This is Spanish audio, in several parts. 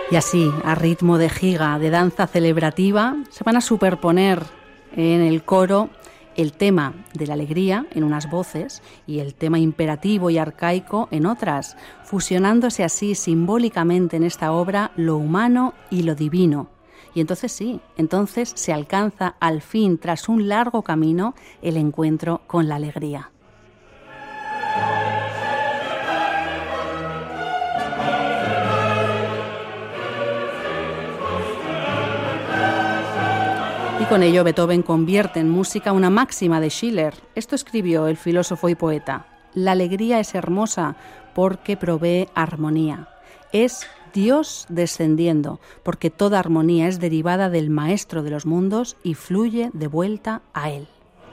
Y así, a ritmo de giga, de danza celebrativa, se van a superponer en el coro el tema de la alegría en unas voces y el tema imperativo y arcaico en otras, fusionándose así simbólicamente en esta obra lo humano y lo divino. Y entonces sí, entonces se alcanza al fin, tras un largo camino, el encuentro con la alegría. Y con ello Beethoven convierte en música una máxima de Schiller. Esto escribió el filósofo y poeta. La alegría es hermosa porque provee armonía. Es Dios descendiendo, porque toda armonía es derivada del Maestro de los mundos y fluye de vuelta a Él.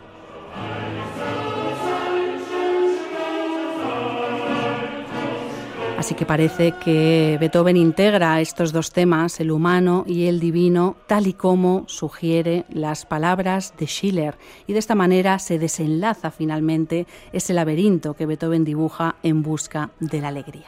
Así que parece que Beethoven integra estos dos temas, el humano y el divino, tal y como sugiere las palabras de Schiller. Y de esta manera se desenlaza finalmente ese laberinto que Beethoven dibuja en busca de la alegría.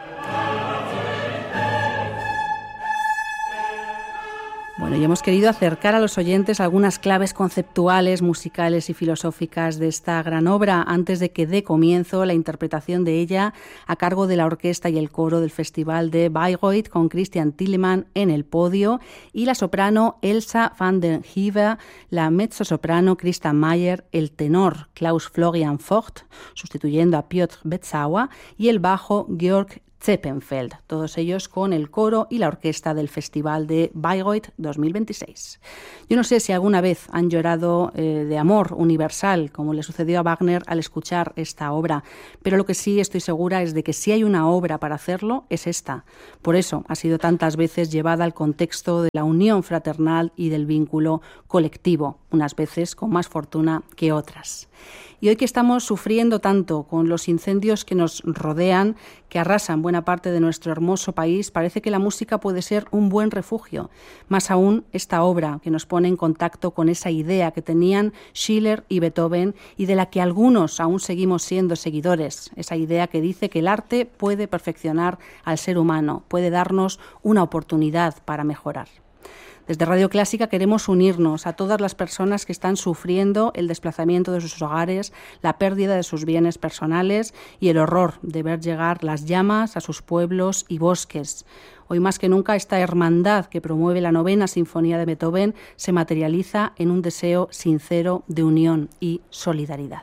Bueno, y hemos querido acercar a los oyentes algunas claves conceptuales, musicales y filosóficas de esta gran obra antes de que dé comienzo la interpretación de ella a cargo de la orquesta y el coro del Festival de Bayreuth con Christian Thielemann en el podio y la soprano Elsa van den Heever, la mezzosoprano Christa Mayer, el tenor Klaus Florian Vogt, sustituyendo a Piotr Beczała, y el bajo Georg Zeppenfeld, todos ellos con el coro y la orquesta del Festival de Bayreuth 2026. Yo no sé si alguna vez han llorado de amor universal, como le sucedió a Wagner al escuchar esta obra, pero lo que sí estoy segura es de que si hay una obra para hacerlo, es esta. Por eso ha sido tantas veces llevada al contexto de la unión fraternal y del vínculo colectivo, unas veces con más fortuna que otras. Y hoy que estamos sufriendo tanto con los incendios que nos rodean, que arrasan buena parte de nuestro hermoso país, parece que la música puede ser un buen refugio. Más aún esta obra que nos pone en contacto con esa idea que tenían Schiller y Beethoven y de la que algunos aún seguimos siendo seguidores. Esa idea que dice que el arte puede perfeccionar al ser humano, puede darnos una oportunidad para mejorar. Desde Radio Clásica queremos unirnos a todas las personas que están sufriendo el desplazamiento de sus hogares, la pérdida de sus bienes personales y el horror de ver llegar las llamas a sus pueblos y bosques. Hoy más que nunca esta hermandad que promueve la 9ª Sinfonía de Beethoven se materializa en un deseo sincero de unión y solidaridad.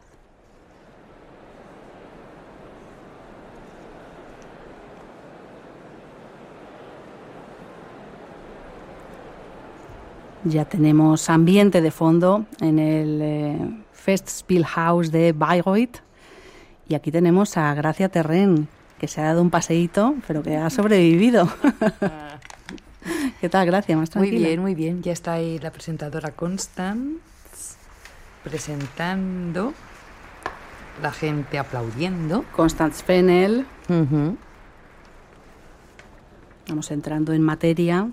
Ya tenemos ambiente de fondo en el Festspielhaus de Bayreuth y aquí tenemos a Gracia Terren, que se ha dado un paseíto, pero que ha sobrevivido. ¿Qué tal, Gracia? ¿Más tranquila? Muy bien, muy bien. Ya está ahí la presentadora Constance presentando, la gente aplaudiendo. Constance Fennel. Uh-huh. Vamos entrando en materia.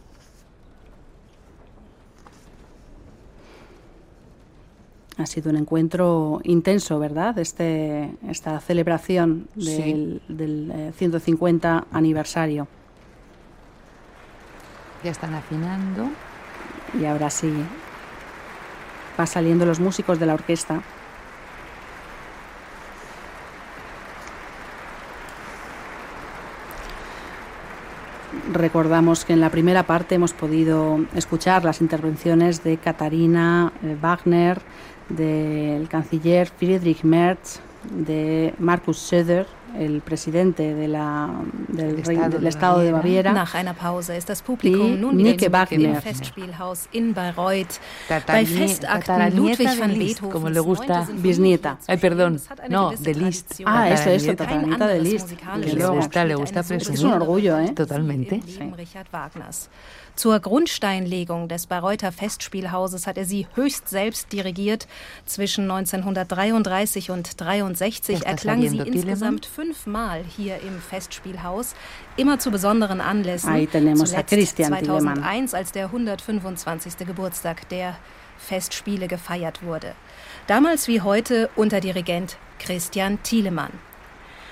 Ha sido un encuentro intenso, ¿verdad? Esta celebración del 150 aniversario. Ya están afinando. Y ahora sí, van saliendo los músicos de la orquesta. Recordamos que en la primera parte hemos podido escuchar las intervenciones de Katharina Wagner, del canciller Friedrich Merz, de Markus Söder, el presidente del Estado de Baviera. Nach einer Pause ist das Publikum nun wieder im Festspielhaus in Bayreuth. Bei Festakten Ludwig van Beethovens, como le gusta, bisnieta. Ay, perdón, no, de Liszt. Eso, Tatranita de Liszt. Le gusta presumir. Es un orgullo, ¿eh? Totalmente. Richard Wagners. Zur Grundsteinlegung des Bayreuther Festspielhauses hat sie höchst selbst dirigiert. Zwischen 1933 und 1963 erklang sie insgesamt 5-mal hier im Festspielhaus, immer zu besonderen Anlässen. Ahí tenemos a Zuletzt Christian 2001, als der 125. Geburtstag der Festspiele gefeiert wurde. Damals wie heute unter Dirigent Christian Thielemann.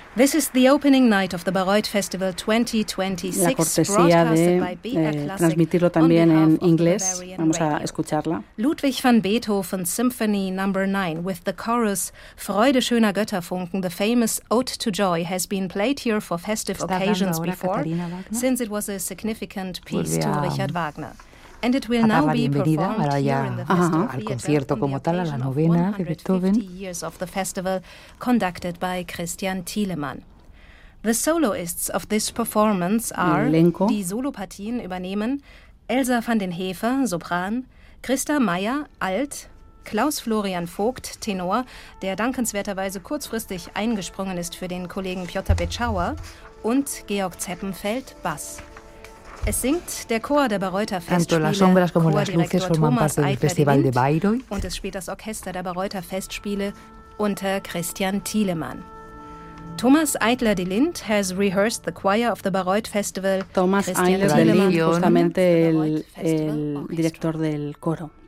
This is the opening night of the Bayreuth Festival 2026. La cortesía de transmitirlo también en inglés. Vamos a escucharla. Ludwig van Beethoven Symphony No. 9 with the chorus Freude schöner Götterfunken. The famous Ode to Joy has been played here for festive occasions before, since it was a significant piece to Richard Wagner. And it will now be performed here in the Festival al concierto como tal, a la novena de Beethoven. Years of the festival, conducted by Christian Thielemann. The soloists of this performance are, die Solopartien übernehmen, Elsa van den Heever, Sopran, Christa Meyer, Alt, Klaus Florian Vogt, Tenor, der dankenswerterweise kurzfristig eingesprungen ist für den Kollegen Piotr Betschauer, und Georg Zeppenfeld, Bass. Es singt der Chor der Bayreuther Festspiele, Chordirektor Thomas Eitler und es spielt das Orchester der Bayreuther Festspiele unter Christian Thielemann. Thomas Eitler de Lind has rehearsed the choir of the Bayreuth Festival. Thomas Eitler de Lind, justamente el director del coro.